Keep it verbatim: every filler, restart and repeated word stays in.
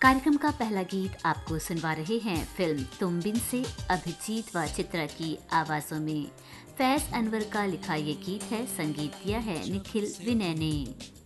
कार्यक्रम का पहला गीत आपको सुनवा रहे हैं फिल्म तुम बिन से अभिजीत व चित्रा की आवाजों में। फैज अनवर का लिखा ये गीत है, संगीत दिया है निखिल विनय ने।